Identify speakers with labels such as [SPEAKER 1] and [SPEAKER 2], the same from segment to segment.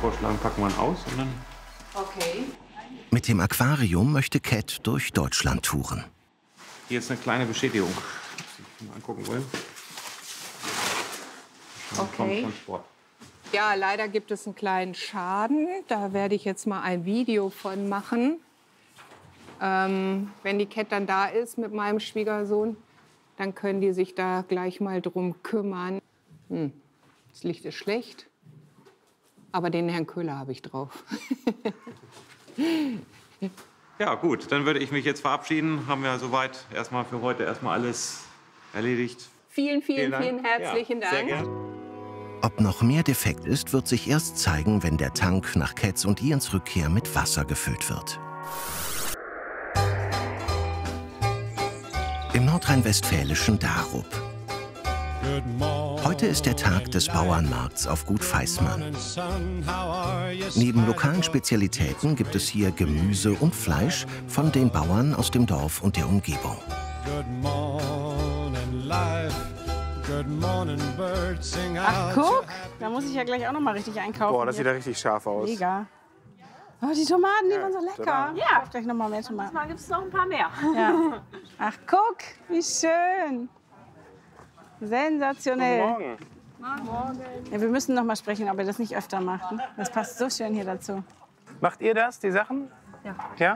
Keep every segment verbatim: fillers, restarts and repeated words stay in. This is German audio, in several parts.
[SPEAKER 1] vorschlagen, packen wir ihn aus und dann...
[SPEAKER 2] Okay.
[SPEAKER 3] Mit dem Aquarium möchte Cat durch Deutschland touren.
[SPEAKER 1] Hier ist eine kleine Beschädigung, die wir angucken wollen.
[SPEAKER 2] Okay. Ja, leider gibt es einen kleinen Schaden. Da werde ich jetzt mal ein Video von machen. Ähm, wenn die Cat dann da ist mit meinem Schwiegersohn, dann können die sich da gleich mal drum kümmern. Hm, das Licht ist schlecht, aber den Herrn Köhler habe ich drauf.
[SPEAKER 1] Ja, gut, dann würde ich mich jetzt verabschieden. Haben wir soweit erstmal für heute erstmal alles erledigt.
[SPEAKER 2] Vielen, vielen,
[SPEAKER 1] Vielen,
[SPEAKER 2] vielen herzlichen
[SPEAKER 1] ja,
[SPEAKER 2] Dank.
[SPEAKER 1] Sehr gern.
[SPEAKER 3] Ob noch mehr defekt ist, wird sich erst zeigen, wenn der Tank nach Cats und Ians Rückkehr mit Wasser gefüllt wird. Im nordrhein-westfälischen Darup. Heute ist der Tag des Bauernmarkts auf Gut Feissmann. Neben lokalen Spezialitäten gibt es hier Gemüse und Fleisch von den Bauern aus dem Dorf und der Umgebung.
[SPEAKER 4] Ach, guck, da muss ich ja gleich auch noch mal richtig einkaufen.
[SPEAKER 5] Boah, das sieht ja richtig scharf aus.
[SPEAKER 4] Mega. Oh, die Tomaten, die waren so lecker.
[SPEAKER 6] Ja,
[SPEAKER 4] ich gleich noch mal mehr Tomaten.
[SPEAKER 6] Mal gibt es noch ein paar mehr.
[SPEAKER 4] Ja. Ach, guck, wie schön. Sensationell.
[SPEAKER 5] Guten Morgen.
[SPEAKER 6] Morgen.
[SPEAKER 4] Ja, wir müssen noch mal sprechen, ob ihr das nicht öfter macht. Ne? Das passt so schön hier dazu.
[SPEAKER 5] Macht ihr das, die Sachen?
[SPEAKER 6] Ja.
[SPEAKER 5] Ja?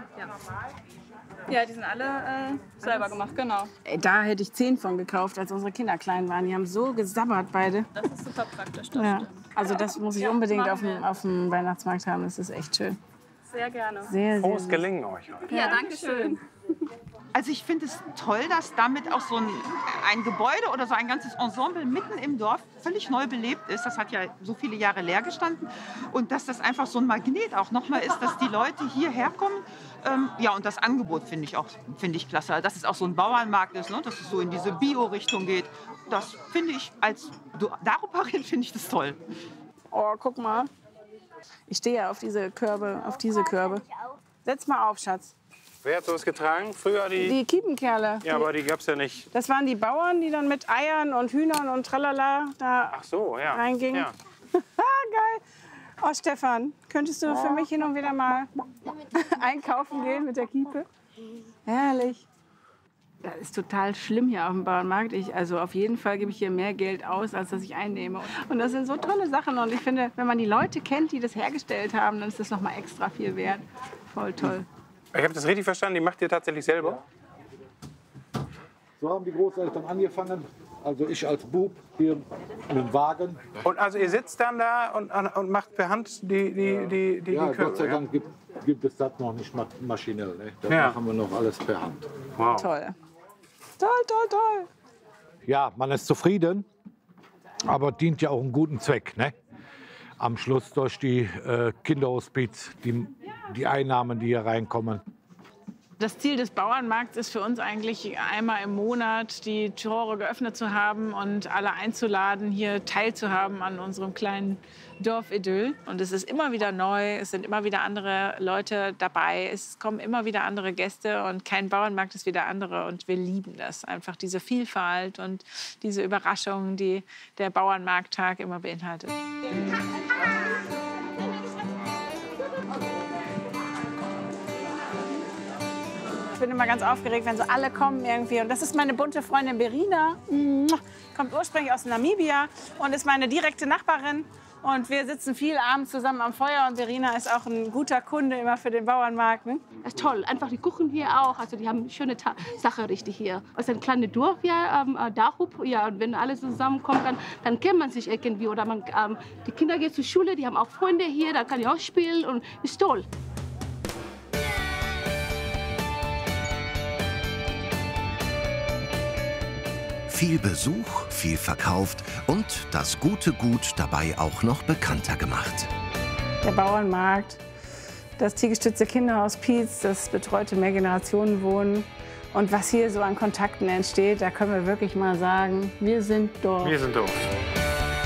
[SPEAKER 6] Ja, die sind alle äh, selber gemacht, genau.
[SPEAKER 4] Ey, da hätte ich zehn von gekauft, als unsere Kinder klein waren. Die haben so gesabbert, beide.
[SPEAKER 6] Das ist super praktisch, das
[SPEAKER 4] Ja.
[SPEAKER 6] stimmt.
[SPEAKER 4] Also das muss ich unbedingt auf dem, auf dem Weihnachtsmarkt haben. Das ist echt schön.
[SPEAKER 6] Sehr gerne.
[SPEAKER 4] Sehr, sehr
[SPEAKER 5] Frohes
[SPEAKER 4] süß.
[SPEAKER 5] Gelingen euch heute.
[SPEAKER 6] Ja, danke schön.
[SPEAKER 7] Also ich finde es toll, dass damit auch so ein, ein Gebäude oder so ein ganzes Ensemble mitten im Dorf völlig neu belebt ist. Das hat ja so viele Jahre leer gestanden. Und dass das einfach so ein Magnet auch nochmal ist, dass die Leute hierher kommen. Ähm, ja, und das Angebot finde ich auch finde ich klasse. Dass es auch so ein Bauernmarkt ist, ne? Dass es so in diese Bio-Richtung geht. Das finde ich als Daruperin finde ich das toll.
[SPEAKER 4] Oh, guck mal. Ich stehe ja auf diese Körbe, auf diese Körbe. Setz mal auf, Schatz.
[SPEAKER 5] Wer hat sowas getragen? Früher die...
[SPEAKER 4] Die Kiepenkerle.
[SPEAKER 5] Ja, aber die gab's ja nicht.
[SPEAKER 4] Das waren die Bauern, die dann mit Eiern und Hühnern und tralala da
[SPEAKER 5] Ach so, ja.
[SPEAKER 4] reingingen.
[SPEAKER 5] Ja.
[SPEAKER 4] Geil. Oh, Stefan, könntest du für mich hin und wieder mal einkaufen gehen mit der Kiepe? Herrlich. Das ist total schlimm hier auf dem Bauernmarkt. Ich, also auf jeden Fall gebe ich hier mehr Geld aus, als dass ich einnehme. Und das sind so tolle Sachen. Und ich finde, wenn man die Leute kennt, die das hergestellt haben, dann ist das noch mal extra viel wert. Voll toll.
[SPEAKER 5] Ich habe das richtig verstanden, die macht ihr tatsächlich selber?
[SPEAKER 8] So haben die Großeltern angefangen. Also ich als Bub hier mit dem Wagen.
[SPEAKER 5] Und also ihr sitzt dann da und, und macht per Hand die, die, die, die,
[SPEAKER 8] Ja,
[SPEAKER 5] die Körbe,
[SPEAKER 8] Gott sei
[SPEAKER 5] ja?
[SPEAKER 8] Dank gibt, gibt es das noch nicht ma- maschinell. Ne? Das
[SPEAKER 5] Ja.
[SPEAKER 8] machen wir noch alles per Hand.
[SPEAKER 5] Wow.
[SPEAKER 4] Toll. Toll, toll, toll.
[SPEAKER 8] Ja, man ist zufrieden, aber dient ja auch einem guten Zweck. Ne? Am Schluss durch die äh, Kinderhospiz, die, die Einnahmen, die hier reinkommen.
[SPEAKER 4] Das Ziel des Bauernmarkts ist für uns eigentlich einmal im Monat die Tore geöffnet zu haben und alle einzuladen, hier teilzuhaben an unserem kleinen Dorfidyll. Und es ist immer wieder neu, es sind immer wieder andere Leute dabei, es kommen immer wieder andere Gäste und kein Bauernmarkt ist wie der andere. Und wir lieben das, einfach diese Vielfalt und diese Überraschungen, die der Bauernmarkttag immer beinhaltet. Ich bin immer ganz aufgeregt, wenn so alle kommen irgendwie. Und das ist meine bunte Freundin Berina. Kommt ursprünglich aus Namibia und ist meine direkte Nachbarin. Und wir sitzen viel abends zusammen am Feuer. Und Berina ist auch ein guter Kunde immer für den Bauernmarkt. Ne?
[SPEAKER 9] Das ist toll. Einfach die Kuchen hier auch. Also die haben eine schöne Ta Sache richtig hier. Es ist ein kleines Dorf hier, ähm, Darup. Ja, und wenn alle zusammenkommen, dann, dann kennt man sich irgendwie. Oder man, ähm, die Kinder gehen zur Schule, die haben auch Freunde hier, da kann ich auch spielen. Und ist toll.
[SPEAKER 3] Viel Besuch, viel verkauft und das gute Gut dabei auch noch bekannter gemacht.
[SPEAKER 4] Der Bauernmarkt, das tiergestützte Kinderhaus Pietz, das betreute Mehrgenerationenwohnen. Und was hier so an Kontakten entsteht, da können wir wirklich mal sagen, wir sind Dorf.
[SPEAKER 5] Wir sind Dorf.